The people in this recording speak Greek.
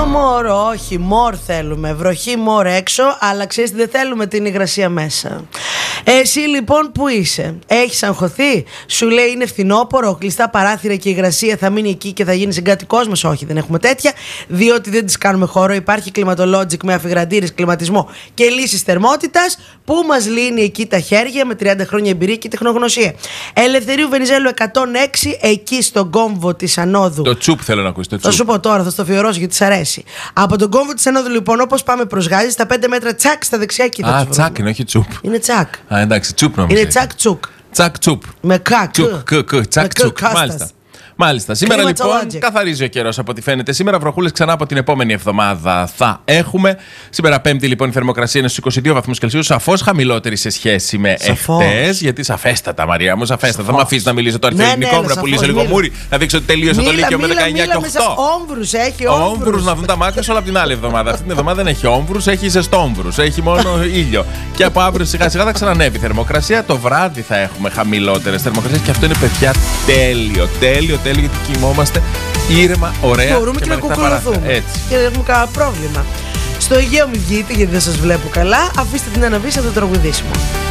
Μωρό, χειμώρ θέλουμε. Βροχή μωρ έξω, αλλά ξέρεις δεν θέλουμε την υγρασία μέσα. Εσύ λοιπόν που είσαι, έχεις αγχωθεί? Σου λέει είναι φθινόπωρο, κλειστά παράθυρα και η υγρασία θα μείνει εκεί και θα γίνει συγκάτοικός μας? Όχι, δεν έχουμε τέτοια, διότι δεν τις κάνουμε χώρο. Υπάρχει κλιματολόγικ με αφιγραντήρες, κλιματισμό και λύσεις θερμότητας που μας λύνει εκεί τα χέρια με 30 χρόνια εμπειρία και τεχνογνωσία. Ελευθερίου Βενιζέλου 106, εκεί στον κόμβο της Ανόδου. Το τσουπ θέλω να ακούσει. Θα σου πω τώρα, θα στο αφιερώσω γιατί σ' αρέσει. Από τον κόμβο της Ανόδου, λοιπόν, όπως πάμε προς Γάζη, στα 5 μέτρα τσακ στα δεξιά εκεί. Α, τσακ είναι, όχι τσουπ. Είναι τσακ. Α, εντάξει, τσουπ νομίζω. Είναι τσακ τσουκ. Τσακ τσουπ. Με κακ. Τσακ τσουκ. Μάλιστα. Σήμερα λοιπόν καθαρίζει ο καιρός από ό,τι φαίνεται. Σήμερα βροχούλες ξανά από την επόμενη εβδομάδα θα έχουμε. Σήμερα Πέμπτη λοιπόν η θερμοκρασία είναι στους 22 βαθμούς Κελσίου. Σαφώς χαμηλότερη σε σχέση με εχθές. Γιατί σαφέστατα, Μαρία μου, σαφέστατα. Θα με αφήσει να μιλήσω το αριθμητικό μου, να πουλήσω λίγο μούρι. Να δείξω ότι τελείωσε το Λύκειο με 19 και 8. Όμβρους έχει, όμβρους να δουν τα μάτια σου όλα από την άλλη εβδομάδα. Αυτή την εβδομάδα δεν έχει όμβρους, έχει ζεστόμβρους. Έχει μόνο ήλιο. Και από αύριο σιγά σιγά θα ξανανεύει η θερμοκρασία. Το βράδυ θα έχουμε χαμηλότερες θερμοκρασίες και αυτό είναι παιδιά τέλειο. Γιατί κοιμόμαστε ήρεμα, ωραία. Μπορούμε και να κουκουλωθούμε. Έτσι. Και δεν έχουμε κανένα πρόβλημα. Στο Αιγαίο μην βγείτε γιατί δεν σας βλέπω καλά. Αφήστε την αναβίση από το τραγουδίσιμο.